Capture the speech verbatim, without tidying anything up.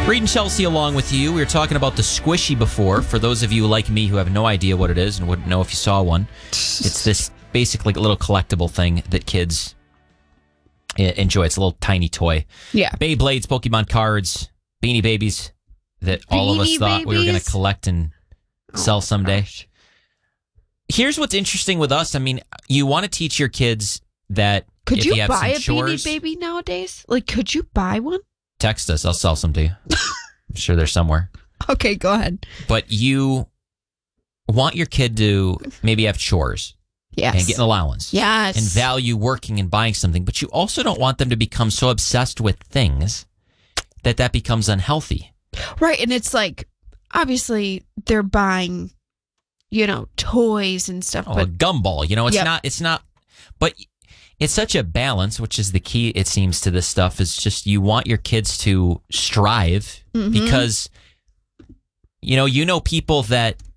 Reed and Chelsea along with you. We were talking about the squishy before. For those of you like me who have no idea what it is and wouldn't know if you saw one, it's this basically little collectible thing that kids enjoy. It's a little tiny toy. Yeah. Beyblades, Pokemon cards, Beanie Babies that all of us Beanie thought we were going Babies? to collect and sell Oh, someday. gosh. Here's what's interesting with us. I mean, you want to teach your kids that Could if you, you have buy some a chores, Beanie Baby nowadays? Like, could you buy one? text us. I'll sell some to you. I'm sure they're somewhere. Okay, go ahead. But you want your kid to maybe have chores Yes. and get an allowance. Yes. And value working and buying something. But you also don't want them to become so obsessed with things that that becomes unhealthy. Right, and it's like, obviously, they're buying, you know, toys and stuff. Oh, but a gumball. You know, it's Yep. not, it's not, but it's such a balance, which is the key, it seems, to this stuff, is just you want your kids to strive Mhm. because, you know, you know people that